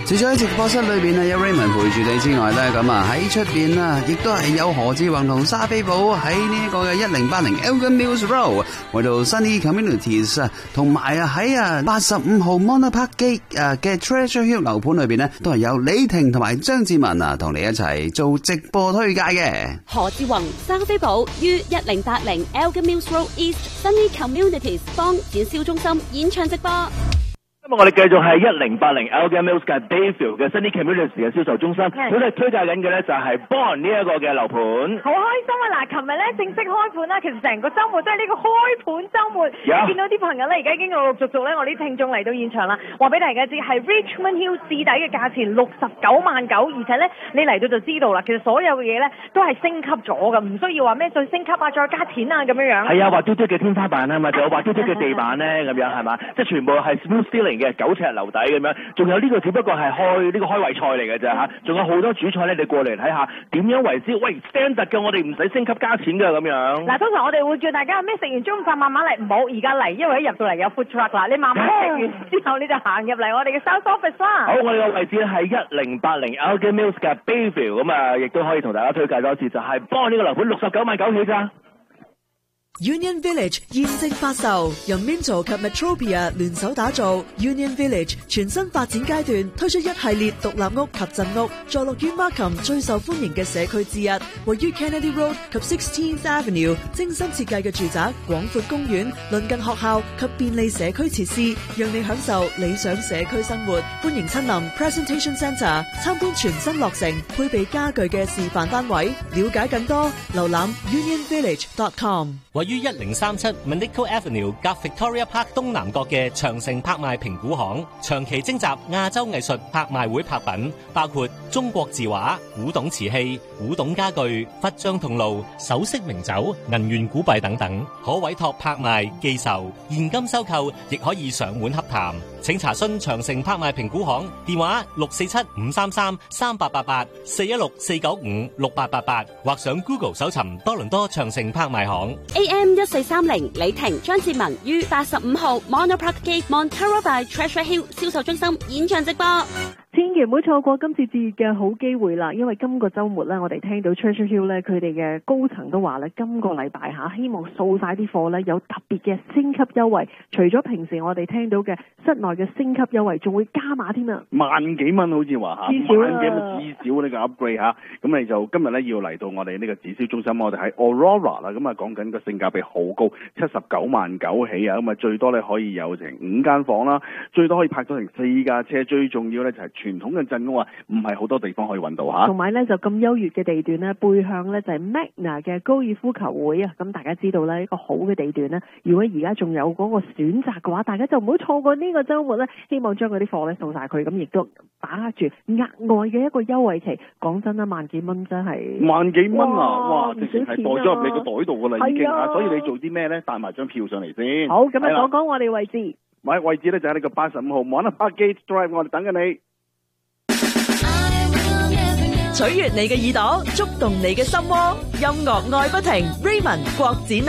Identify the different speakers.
Speaker 1: 除咗喺直播室裏邊有 Raymond 陪住你之外咧，咁喺出邊亦都係有何志宏同莎菲寶喺呢一個嘅1080 Elgin Mills Road 為到 Sunny Communities 同埋喺85號 Monarch Park Gate 嘅 Treasure Hill 樓盤裏邊咧，都係有李婷同埋張志文同你一齊做直播推介嘅。
Speaker 2: 何志宏、莎菲寶於1080 Elgin Mills Road East Sunny Communities 幫展銷中心演唱直播。
Speaker 3: 今日我哋繼續係1080 Elgin Mills 嘅 Bayview 嘅 Sunny Communities 嘅銷售中心，佢哋推介緊嘅咧就係 Bond 呢一個嘅樓盤。
Speaker 4: 好開心啊！嗱，琴日咧正式開盤啦，其實成個週末都係呢個開盤週末。見到啲朋友咧，而家已經陸陸續續咧，我啲聽眾嚟到現場啦，話俾大家知係 Richmond Hill 至底嘅價錢69.9萬，而且咧你嚟到就知道啦，其實所有嘅嘢咧都係升級咗㗎，唔需要話咩再升級啊，再加錢啊咁樣樣。
Speaker 3: 係啊，滑嘟嘟嘅天花板啊嘛，仲有滑嘟嘟嘅地板咧咁樣係嘛，即係全部係 smooth ceiling 嘅9尺樓底咁樣，仲有呢個只不過係開胃菜嚟嘅啫嚇，仲有好多主菜咧，你過嚟睇下點樣為之？喂 standard 嘅，我哋唔使升級加錢㗎咁樣。
Speaker 4: 嗱，通常我哋會叫大家咩食完中午飯慢慢嚟，唔好而家嚟，因為一入到嚟有 food truck 啦，你慢慢食完之後你就行入嚟我哋嘅 South Office 啦。
Speaker 3: 好，我哋嘅位置係1080 Elgin Mills 嘅 Bayview， 咁亦都可以同大家推介多次，就係幫呢個樓盤69.9萬起咋。
Speaker 5: Union Village 現正發售，由 Minto 及 Metropia 聯手打造 Union Village 全新發展階段，推出一系列獨立屋及鎮屋，坐落於 Markham 最受歡迎嘅社區之一，位於 Kennedy Road 及 16th Avenue 精心設計嘅住宅，廣闊公園，鄰近學校及便利社區設施，讓你享受理想社區生活。歡迎親臨 Presentation Centre 參觀全新落成配備家具嘅示範單位，了解更多，瀏覽 unionvillage.com。
Speaker 6: 位於1037 Manico Avenue 夾 Victoria Park 東南角嘅長城拍賣評估行，長期徵集亞洲藝術拍賣會拍品，包括中國字畫、古董瓷器、古董家具、佛像銅爐、首飾名酒、銀元古幣等等，可委託拍賣、寄售、現金收購，亦可以上門洽談。請查詢長城拍賣評估行電話647-533-3888 416-495-6888，或上 Google 搜尋多倫多長城拍賣行。
Speaker 2: AM1430 李婷、張志文於85號 Monarch Park Gate Montara by Treasure Hill 銷售中心演唱直播。
Speaker 4: 千祈唔好錯過今次節日嘅好機會啦！因為今個週末咧，我哋聽到 Treasure Hill 咧，佢哋嘅高層都話咧，今個禮拜希望掃晒啲貨咧，有特別嘅升級優惠。除咗平時我哋聽到嘅室內嘅升級優惠，仲會加碼添啊
Speaker 7: ！1萬幾蚊好似話嚇，
Speaker 4: 至少
Speaker 7: 1萬幾蚊至少呢個 upgrade 嚇。咁你就今日咧要嚟到我哋呢個展銷中心，我哋喺 Aurora 啦。咁講緊個性價比好高，79.9萬起啊！咁最多咧可以有成5間房啦，最多可以泊到成4架車。最重要咧就係傳統嘅鎮屋唔係好多地方可以揾到嚇。
Speaker 4: 同埋咧就咁優越嘅地段咧，背向咧就係 Magna 嘅高爾夫球會啊！咁大家知道咧，一個好嘅地段咧，如果而家仲有嗰個選擇嘅話，大家就唔好錯過呢個週末咧。希望將嗰啲貨咧掃晒佢，咁亦都把握住額外嘅一個優惠期。講真啦，1萬幾蚊真係
Speaker 7: 1萬幾蚊啊！哇，直情係袋咗入你個袋度噶啦，已經嚇。所以你做啲咩咧？帶埋張票上嚟先。
Speaker 4: 好，咁啊講我哋位置。
Speaker 7: 位置咧就喺呢個85號 Monarch Park Gate Drive， 我哋等緊你。
Speaker 5: 取悅你嘅耳朵，觸動你嘅心窩，音樂愛不停 ，Raymond 郭展